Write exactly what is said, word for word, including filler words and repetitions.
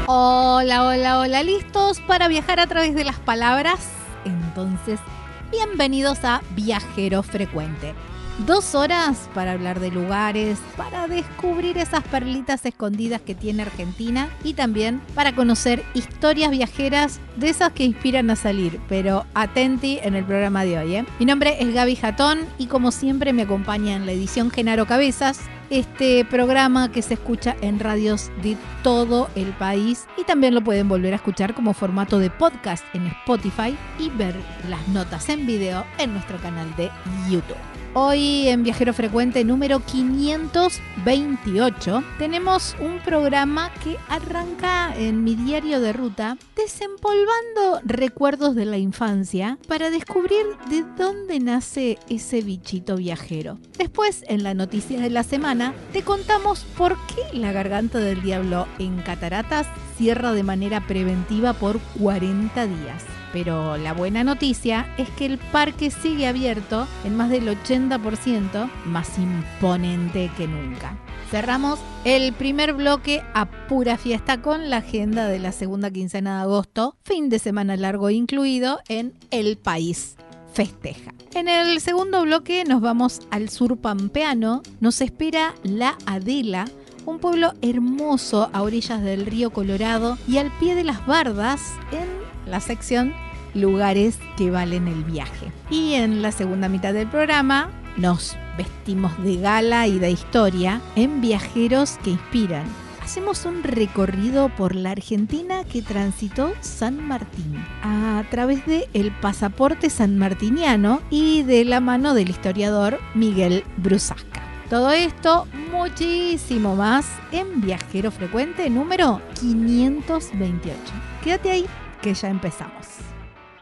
Hola, hola, hola, ¿listos para viajar a través de las palabras? Entonces, bienvenidos a Viajero Frecuente. Dos horas para hablar de lugares, para descubrir esas perlitas escondidas que tiene Argentina y también para conocer historias viajeras de esas que inspiran a salir, pero atenti en el programa de hoy, ¿eh? Mi nombre es Gaby Jatón y como siempre me acompaña en la edición Genaro Cabezas, este programa que se escucha en radios de todo el país y también lo pueden volver a escuchar como formato de podcast en Spotify y ver las notas en video en nuestro canal de YouTube. Hoy en Viajero Frecuente número quinientos veintiocho tenemos un programa que arranca en mi diario de ruta desempolvando recuerdos de la infancia para descubrir de dónde nace ese bichito viajero. Después, en la noticia de la semana, te contamos por qué la Garganta del Diablo en Cataratas cierra de manera preventiva por cuarenta días. Pero la buena noticia es que el parque sigue abierto en más del ochenta por ciento, más imponente que nunca. Cerramos el primer bloque a pura fiesta con la agenda de la segunda quincena de agosto, fin de semana largo incluido en El País Festeja. En el segundo bloque nos vamos al sur pampeano, nos espera La Adela, un pueblo hermoso a orillas del río Colorado y al pie de las bardas en la sección Lugares que valen el viaje. Y en la segunda mitad del programa nos vestimos de gala y de historia en Viajeros que Inspiran. Hacemos un recorrido por la Argentina que transitó San Martín a través de el pasaporte sanmartiniano y de la mano del historiador Miguel Brusasca. Todo esto, muchísimo más en Viajero Frecuente número quinientos veintiocho. Quédate ahí que ya empezamos.